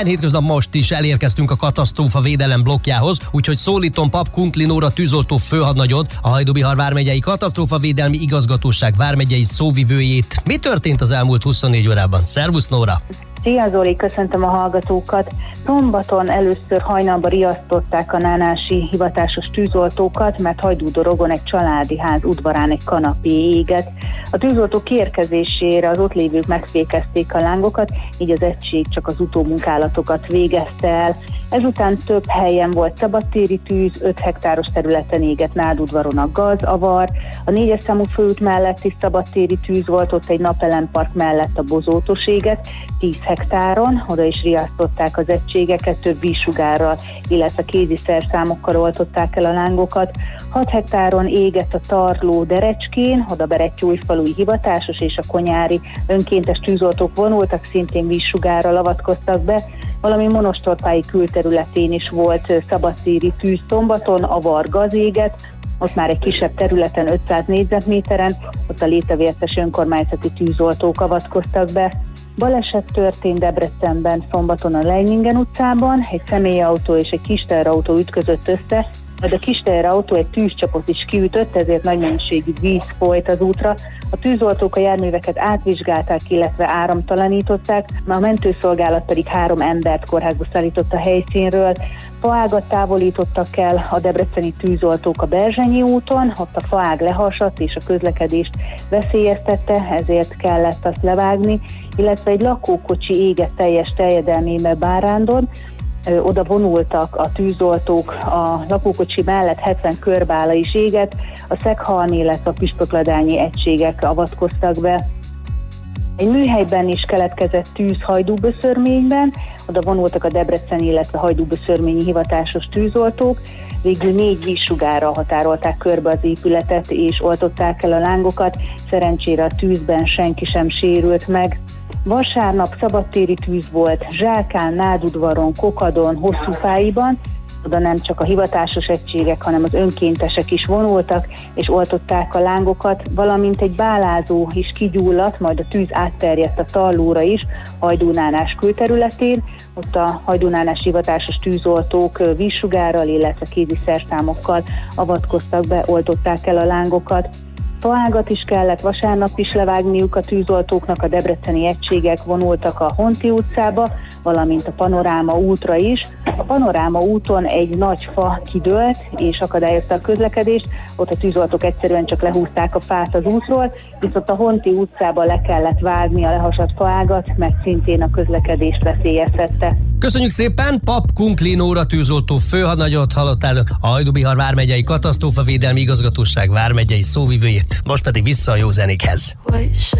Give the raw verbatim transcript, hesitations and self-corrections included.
minden hétköznap most is elérkeztünk a katasztrófa védelem blokkjához, úgyhogy szólítom Papp Kunklin Nóra tűzoltó főhadnagyot, a Hajdú-Bihar vármegyei katasztrófa védelmi igazgatóság vármegyei szóvivőjét. Mi történt az elmúlt huszonnégy órában? Szervusz, Nóra! Szia Zoli, köszöntöm a hallgatókat! Szombaton először hajnalba riasztották a nánási hivatásos tűzoltókat, mert Hajdú-Dorogon egy családi ház udvarán egy kanapé égett. A tűzoltók kiérkezésére az ott lévők megfékezték a lángokat, így az egység csak az utómunkálatokat végezte el. Ezután több helyen volt szabadtéri tűz, öt hektáros területen égett Nádudvaron a gazavar, a négyes számú főút mellett is szabadtéri tűz volt, ott egy napelempark mellett a bozótos égett, tíz hektáron, oda is riasztották az egységeket, több vízsugárral, illetve kézi szerszámokkal oltották el a lángokat. hat hektáron égett a Tarló Derecskén, oda Berettyóújfalui hivatásos és a konyári önkéntes tűzoltók vonultak, szintén vízsugárral avatkoztak be, valami Monostorpályi külterületén is volt szabadtéri tűz Szombaton, a Vargaz égett, ott már egy kisebb területen, ötszáz négyzetméteren, ott a Létevértes önkormányzati tűzoltók avatkoztak be. Baleset történt Debrecenben szombaton a Leiningen utcában, egy személyautó és egy kis teherautó ütközött össze, majd a kis teherautó egy tűzcsapot is kiütött, ezért nagy mennyiségű víz folyt az útra. A tűzoltók a járműveket átvizsgálták, illetve áramtalanították, a mentőszolgálat pedig három embert kórházba szállított a helyszínről. Faágat távolítottak el a debreceni tűzoltók a Berzsenyi úton, ott a faág lehasadt és a közlekedést veszélyeztette, ezért kellett azt levágni, illetve egy lakókocsi égett teljes terjedelmébe Bárándon. Ö, oda vonultak a tűzoltók, a lakókocsi mellett hetven körbála is égett, a Szeghalmi, illetve a Püspökladányi egységek avatkoztak be. Egy műhelyben is keletkezett tűz Hajdúböszörményben, oda vonultak a debreceni, illetve hajdúböszörményi hivatásos tűzoltók, végül négy vízsugárral határolták körbe az épületet és oltották el a lángokat, szerencsére a tűzben senki sem sérült meg. Vasárnap szabadtéri tűz volt Zsákán, Nádudvaron, Kokadon, Hosszúfáiban, oda nem csak a hivatásos egységek, hanem az önkéntesek is vonultak, és oltották a lángokat, valamint egy bálázó is kigyulladt, majd a tűz átterjedt a Tarlóra is, Hajdú-Nánás külterületén. Ott a Hajdú-Nánás hivatásos tűzoltók vízsugárral, illetve kézi szerszámokkal avatkoztak be, oltották el a lángokat. Faágat is kellett vasárnap is levágniuk a tűzoltóknak, a debreceni egységek vonultak a Honti utcába, valamint a Panoráma útra is. A Panoráma úton egy nagy fa kidőlt és akadályozta a közlekedést, ott a tűzoltók egyszerűen csak lehúzták a fát az útról, viszont a Honti utcába le kellett vágni a lehasadt faágat, mert szintén a közlekedést veszélyeztette. Köszönjük szépen, Papp Kunklin Nóra tűzoltó főhadnagyot hallottál, a Hajdú-Bihar vármegyei katasztrófa védelmi igazgatóság vármegyei szóvivőjét. Most pedig vissza a jó zenékhez.